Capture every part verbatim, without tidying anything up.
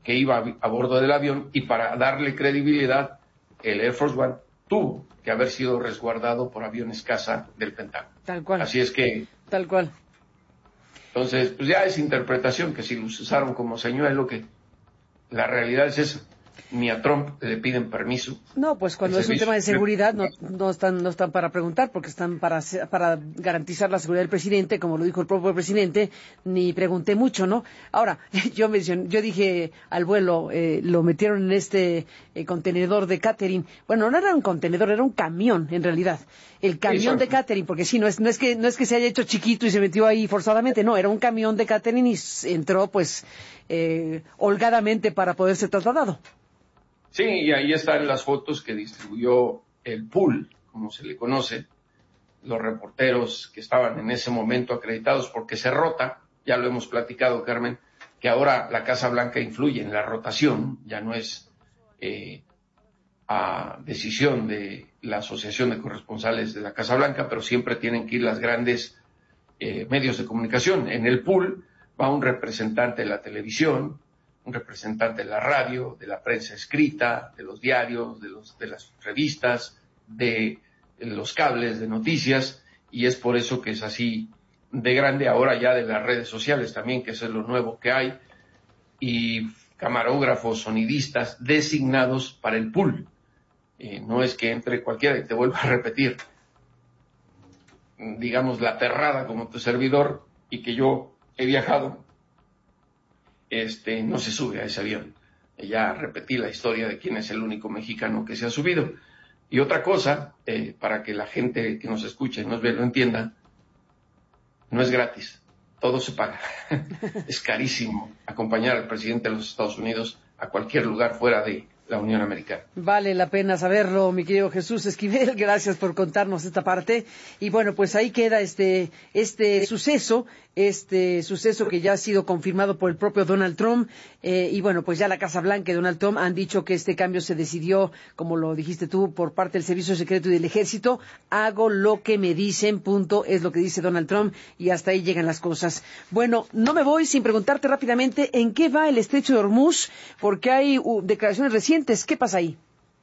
que iba a, a bordo del avión, y para darle credibilidad, el Air Force One tuvo que haber sido resguardado por aviones caza del Pentágono. Tal cual. Así es que... Tal cual. Entonces, pues ya es interpretación, que si los usaron como señuelo, que la realidad es esa. Ni a Trump le piden permiso. No, pues cuando es un tema de seguridad no, no están no están para preguntar, porque están para para garantizar la seguridad del presidente, como lo dijo el propio presidente. Ni pregunté mucho, ¿no? Ahora, yo mencioné, yo dije al vuelo, eh, lo metieron en este eh, contenedor de catering. Bueno, no era un contenedor, era un camión, en realidad. El camión de catering, porque sí, no es no es que no es que se haya hecho chiquito y se metió ahí forzadamente, no, era un camión de catering y entró, pues, eh, holgadamente para poder ser trasladado. Sí, y ahí están las fotos que distribuyó el pool, como se le conoce, los reporteros que estaban en ese momento acreditados, porque se rota, ya lo hemos platicado, Carmen, que ahora la Casa Blanca influye en la rotación, ya no es eh, a decisión de la Asociación de Corresponsales de la Casa Blanca, pero siempre tienen que ir las grandes eh, medios de comunicación. En el pool va un representante de la televisión, un representante de la radio, de la prensa escrita, de los diarios, de, los, de las revistas, de los cables de noticias, y es por eso que es así de grande. Ahora ya de las redes sociales también, que eso es lo nuevo que hay, y camarógrafos, sonidistas designados para el pool. Eh, no es que entre cualquiera, y te vuelvo a repetir, digamos, la perrada como tu servidor, y que yo he viajado, Este, no se sube a ese avión. Ya repetí la historia de quién es el único mexicano que se ha subido. Y otra cosa, eh, para que la gente que nos escuche y nos ve lo entienda, no es gratis, todo se paga. Es carísimo acompañar al presidente de los Estados Unidos a cualquier lugar fuera de la Unión Americana. Vale la pena saberlo, mi querido Jesús Esquivel, gracias por contarnos esta parte. Y bueno, pues ahí queda este este suceso, este suceso que ya ha sido confirmado por el propio Donald Trump. Eh, y bueno, pues ya la Casa Blanca y Donald Trump han dicho que este cambio se decidió, como lo dijiste tú, por parte del Servicio Secreto y del Ejército. Hago lo que me dicen, punto, es lo que dice Donald Trump, y hasta ahí llegan las cosas. Bueno, no me voy sin preguntarte rápidamente en qué va el Estrecho de Hormuz, porque hay uh, declaraciones recientes. ¿Qué pasa ahí?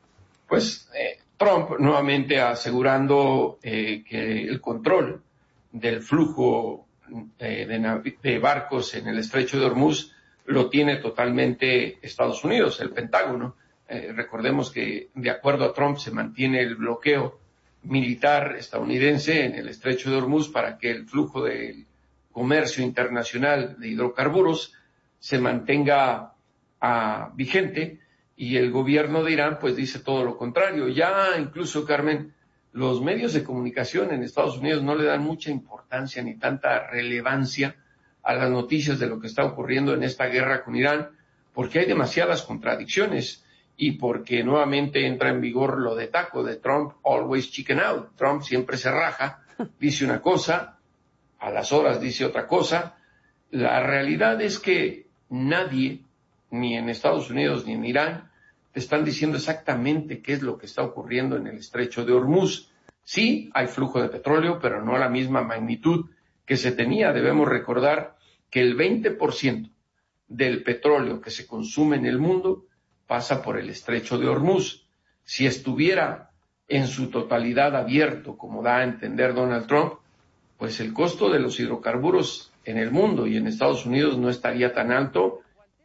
Pues eh, Trump nuevamente asegurando eh, que el control del flujo eh, de, de barcos en el Estrecho de Hormuz lo tiene totalmente Estados Unidos, el Pentágono. Eh, recordemos que de acuerdo a Trump se mantiene el bloqueo militar estadounidense en el Estrecho de Hormuz para que el flujo del comercio internacional de hidrocarburos se mantenga uh, vigente. Y el gobierno de Irán pues dice todo lo contrario. Ya incluso, Carmen, los medios de comunicación en Estados Unidos no le dan mucha importancia ni tanta relevancia a las noticias de lo que está ocurriendo en esta guerra con Irán, porque hay demasiadas contradicciones y porque nuevamente entra en vigor lo de taco de Trump, always chicken out. Trump siempre se raja, dice una cosa, a las horas dice otra cosa. La realidad es que nadie, ni en Estados Unidos ni en Irán, te están diciendo exactamente qué es lo que está ocurriendo en el Estrecho de Hormuz. Sí, hay flujo de petróleo, pero no a la misma magnitud que se tenía. Debemos recordar que el veinte por ciento del petróleo que se consume en el mundo pasa por el Estrecho de Hormuz. Si estuviera en su totalidad abierto, como da a entender Donald Trump, pues el costo de los hidrocarburos en el mundo y en Estados Unidos no estaría tan alto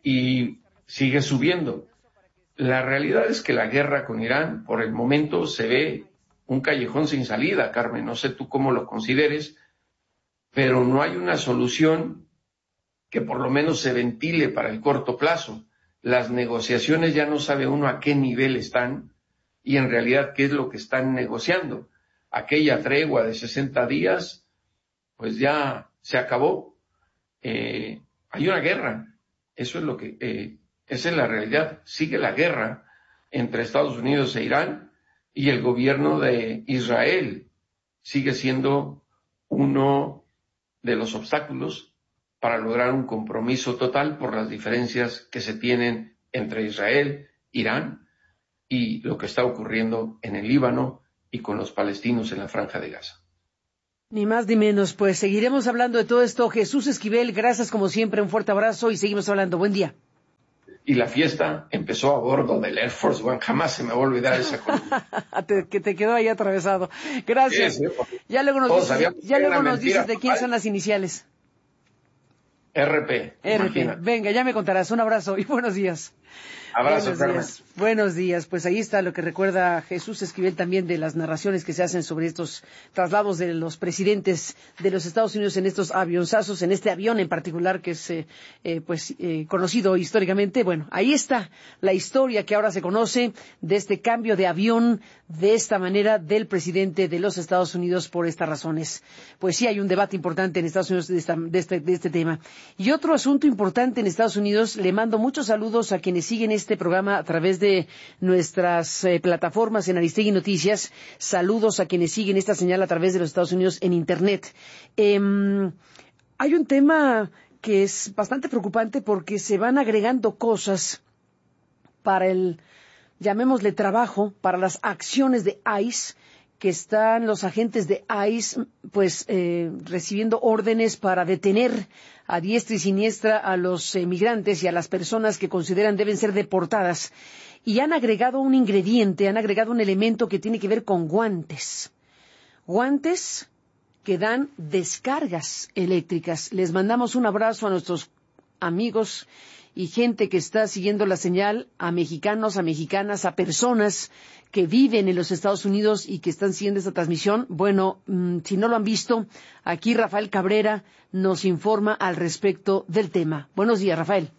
y sigue subiendo. La realidad es que la guerra con Irán, por el momento, se ve un callejón sin salida, Carmen. No sé tú cómo lo consideres, pero no hay una solución que por lo menos se ventile para el corto plazo. Las negociaciones ya no sabe uno a qué nivel están y en realidad qué es lo que están negociando. Aquella tregua de sesenta días, pues ya se acabó. Eh, hay una guerra. Eso es lo que... Eh, Esa es la realidad. Sigue la guerra entre Estados Unidos e Irán y el gobierno de Israel sigue siendo uno de los obstáculos para lograr un compromiso total por las diferencias que se tienen entre Israel, Irán y lo que está ocurriendo en el Líbano y con los palestinos en la Franja de Gaza. Ni más ni menos, pues seguiremos hablando de todo esto. Jesús Esquivel, gracias como siempre, un fuerte abrazo y seguimos hablando. Buen día. y la fiesta empezó a bordo del Air Force One. Jamás se me va a olvidar esa columna. te, que te quedó ahí atravesado. Gracias. Sí, sí, ya luego nos dices, ya luego nos dices de quién son las iniciales. R P. R P. Venga, ya me contarás. Un abrazo y buenos días. Abrazo, Buenos días. Buenos días. Pues ahí está lo que recuerda Jesús Esquivel también de las narraciones que se hacen sobre estos traslados de los presidentes de los Estados Unidos en estos avionzazos, en este avión en particular que es eh, eh, pues eh, conocido históricamente. Bueno, ahí está la historia que ahora se conoce de este cambio de avión de esta manera del presidente de los Estados Unidos por estas razones. Pues sí, hay un debate importante en Estados Unidos de, esta, de, este, de este tema. Y otro asunto importante en Estados Unidos, le mando muchos saludos a quienes siguen este programa a través de nuestras eh, plataformas en Aristegui Noticias. Saludos a quienes siguen esta señal a través de los Estados Unidos en Internet. Eh, hay un tema que es bastante preocupante porque se van agregando cosas para el, llamémosle trabajo, para las acciones de ICE, que están los agentes de ICE pues eh, recibiendo órdenes para detener a diestra y siniestra a los emigrantes y a las personas que consideran deben ser deportadas. Y han agregado un ingrediente, han agregado un elemento que tiene que ver con guantes. Guantes que dan descargas eléctricas. Les mandamos un abrazo a nuestros amigos y gente que está siguiendo la señal, a mexicanos, a mexicanas, a personas que viven en los Estados Unidos y que están siguiendo esta transmisión. Bueno, mmm, si no lo han visto, aquí Rafael Cabrera nos informa al respecto del tema. Buenos días, Rafael.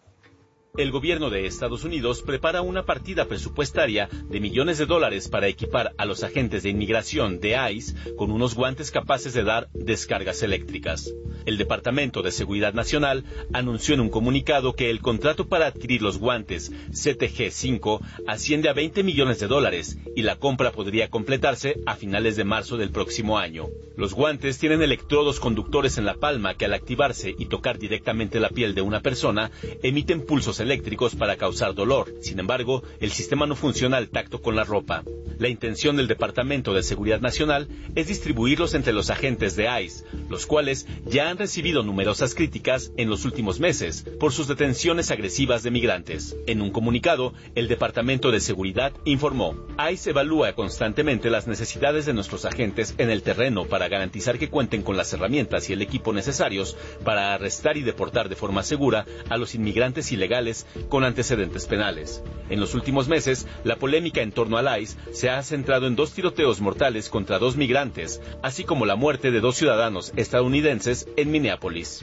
El gobierno de Estados Unidos prepara una partida presupuestaria de millones de dólares para equipar a los agentes de inmigración de ICE con unos guantes capaces de dar descargas eléctricas. El Departamento de Seguridad Nacional anunció en un comunicado que el contrato para adquirir los guantes C T G cinco asciende a veinte millones de dólares y la compra podría completarse a finales de marzo del próximo año. Los guantes tienen electrodos conductores en la palma que al activarse y tocar directamente la piel de una persona emiten pulsos eléctricos para causar dolor. Sin embargo, el sistema no funciona al tacto con la ropa. La intención del Departamento de Seguridad Nacional es distribuirlos entre los agentes de ICE, los cuales ya han recibido numerosas críticas en los últimos meses por sus detenciones agresivas de migrantes. En un comunicado, el Departamento de Seguridad informó: ICE evalúa constantemente las necesidades de nuestros agentes en el terreno para garantizar que cuenten con las herramientas y el equipo necesarios para arrestar y deportar de forma segura a los inmigrantes ilegales con antecedentes penales. En los últimos meses, la polémica en torno al ICE se ha centrado en dos tiroteos mortales contra dos migrantes, así como la muerte de dos ciudadanos estadounidenses en Minneapolis.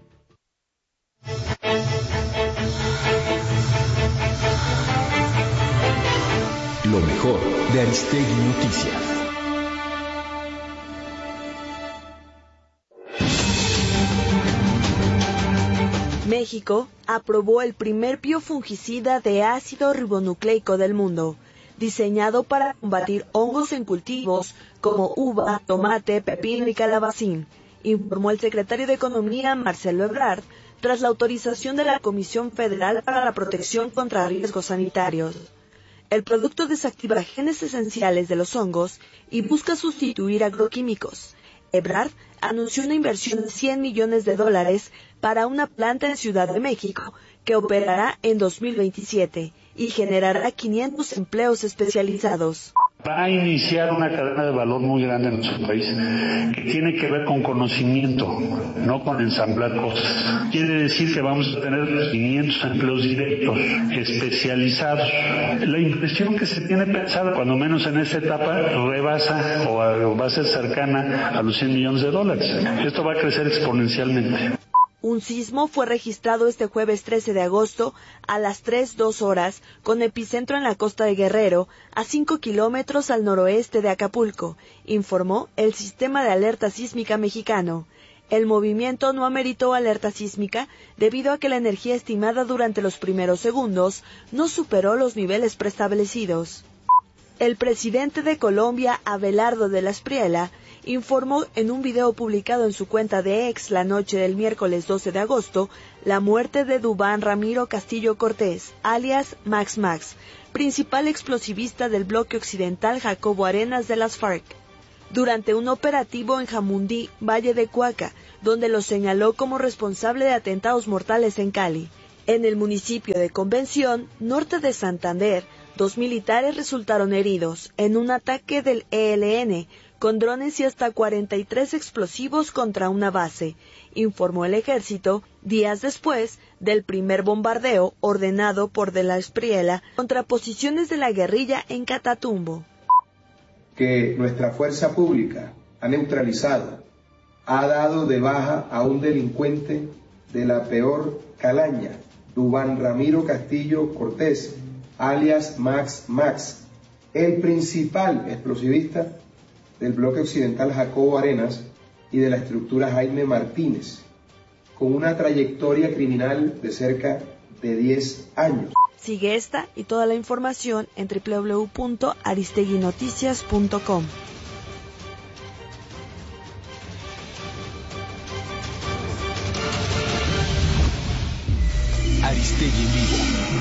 Lo mejor de Aristegui Noticias. México aprobó el primer biofungicida de ácido ribonucleico del mundo, diseñado para combatir hongos en cultivos como uva, tomate, pepino y calabacín, informó el secretario de Economía, Marcelo Ebrard, tras la autorización de la Comisión Federal para la Protección contra Riesgos Sanitarios. El producto desactiva genes esenciales de los hongos y busca sustituir agroquímicos. Ebrard anunció una inversión de cien millones de dólares para una planta en Ciudad de México que operará en dos mil veintisiete y generará quinientos empleos especializados. Va a iniciar una cadena de valor muy grande en nuestro país que tiene que ver con conocimiento, no con ensamblar cosas. Quiere decir que vamos a tener quinientos empleos directos, especializados. La impresión que se tiene pensada, cuando menos en esta etapa, rebasa o va a ser cercana a los cien millones de dólares. Esto va a crecer exponencialmente. Un sismo fue registrado este jueves trece de agosto a las tres dos horas, con epicentro en la costa de Guerrero, a cinco kilómetros al noroeste de Acapulco, informó el Sistema de Alerta Sísmica Mexicano. El movimiento no ameritó alerta sísmica debido a que la energía estimada durante los primeros segundos no superó los niveles preestablecidos. El presidente de Colombia, Abelardo de la Espriella, informó en un video publicado en su cuenta de X la noche del miércoles doce de agosto la muerte de Duván Ramiro Castillo Cortés, alias Max Max, principal explosivista del bloque occidental Jacobo Arenas de las FARC, durante un operativo en Jamundí, Valle de Cuaca, donde lo señaló como responsable de atentados mortales en Cali. En el municipio de Convención, norte de Santander, dos militares resultaron heridos en un ataque del E L N con drones y hasta cuarenta y tres explosivos contra una base, informó el ejército días después del primer bombardeo ordenado por De la Espriella contra posiciones de la guerrilla en Catatumbo. Que nuestra fuerza pública ha neutralizado, ha dado de baja a un delincuente de la peor calaña, Duván Ramiro Castillo Cortés, alias Max Max, el principal explosivista del bloque occidental Jacobo Arenas y de la estructura Jaime Martínez, con una trayectoria criminal de cerca de diez años. Sigue esta y toda la información en doble u doble u doble u punto aristeguinoticias punto com. Aristegui en vivo.